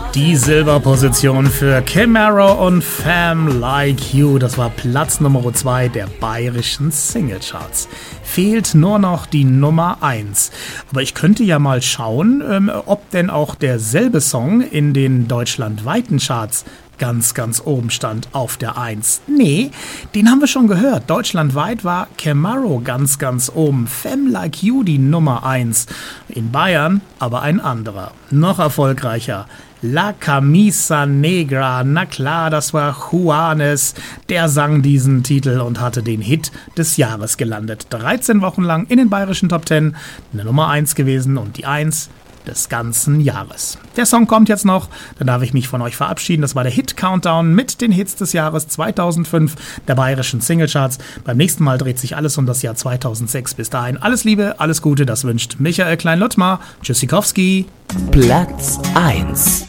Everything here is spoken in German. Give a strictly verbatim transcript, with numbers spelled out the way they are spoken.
Die Silberposition für Camaro und Fam Like You. Das war Platz Nummer zwei der bayerischen Singlecharts. Fehlt nur noch die Nummer eins. Aber ich könnte ja mal schauen, ähm, ob denn auch derselbe Song in den deutschlandweiten Charts ganz, ganz oben stand auf der eins. Nee, den haben wir schon gehört. Deutschlandweit war Camaro ganz, ganz oben. Fam Like You die Nummer eins. In Bayern aber ein anderer. Noch erfolgreicher. La Camisa Negra, na klar, das war Juanes, der sang diesen Titel und hatte den Hit des Jahres gelandet. dreizehn Wochen lang in den bayerischen Top zehn, eine Nummer eins gewesen und die eins des ganzen Jahres. Der Song kommt jetzt noch, dann darf ich mich von euch verabschieden. Das war der Hit-Countdown mit den Hits des Jahres zweitausendfünf der bayerischen Singlecharts. Beim nächsten Mal dreht sich alles um das Jahr zweitausendsechs. Bis dahin alles Liebe, alles Gute, das wünscht Michael Klein-Luttmar. Tschüssikowski. Platz eins.